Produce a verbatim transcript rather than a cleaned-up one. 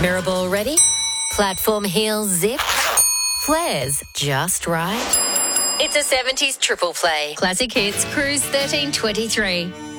Mirror ball ready? Platform heels zip? Flares just right? It's a seventies triple play. Classic Hits Cruise thirteen twenty-three.